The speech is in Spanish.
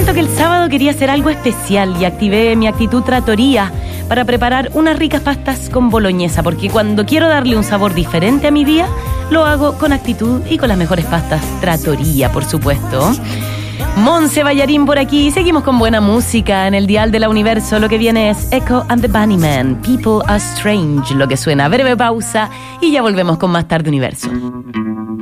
cuento que el sábado quería hacer algo especial y activé mi actitud trattoria para preparar unas ricas pastas con boloñesa, porque cuando quiero darle un sabor diferente a mi día, lo hago con actitud y con las mejores pastas trattoria, por supuesto. Monse Ballarín por aquí. Seguimos con buena música en el dial de la Universo. Lo que viene es Echo and the Bunnymen, People Are Strange. Lo que suena, breve pausa y ya volvemos con más Tarde Universo.